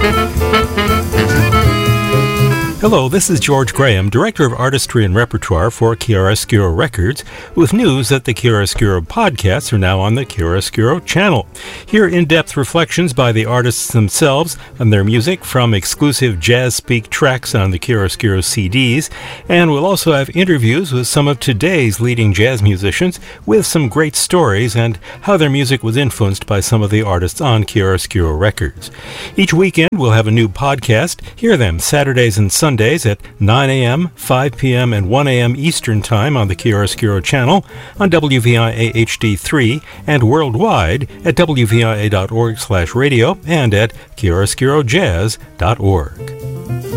Hello, this is George Graham, Director of Artistry and Repertoire for Chiaroscuro Records, with news that the Chiaroscuro podcasts are now on the Chiaroscuro channel. Hear in-depth reflections by the artists themselves on their music from exclusive Jazz Speak tracks on the Chiaroscuro CDs, and we'll also have interviews with some of today's leading jazz musicians with some great stories and how their music was influenced by some of the artists on Chiaroscuro Records. Each weekend we'll have a new podcast. Hear them Saturdays and Sundays at 9 a.m., 5 p.m., and 1 a.m. Eastern Time on the Chiaroscuro channel, on WVIA HD3, and worldwide at WVIA.org/radio and at chiaroscurojazz.org.